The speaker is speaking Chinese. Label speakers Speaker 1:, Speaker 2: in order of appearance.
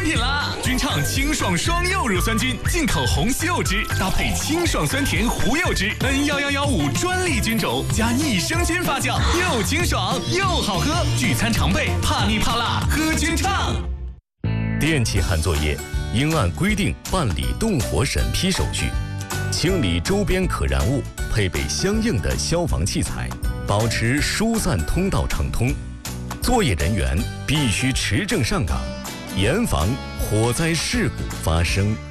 Speaker 1: 品啦！君畅清爽双柚乳酸菌，进口红西柚汁，搭配清爽酸甜胡柚汁，N11115专利菌种，加益生菌发酵，又清爽又好喝。聚餐常备，怕腻怕辣，喝君畅。
Speaker 2: 电气焊作业应按规定办理动火审批手续，清理周边可燃物，配备相应的消防器材，保持疏散通道畅通。作业人员必须持证上岗，严防火灾事故发生。